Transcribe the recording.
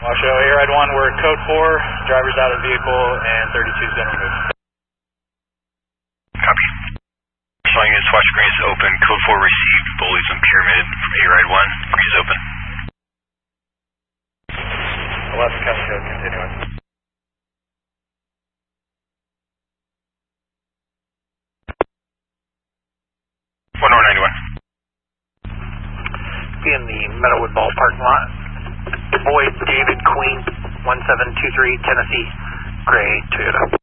Washoe, A-Ride 1, we're code 4, driver's out of the vehicle, and 32's been removed. Copy. Flying is watch green is open, code 4 received, bullies on pyramid from A-Ride 1, green is open. 11 coming code, continuing. Be in the Meadowood Ball parking lot. Boyd David Queen, 1723 Tennessee, gray Toyota.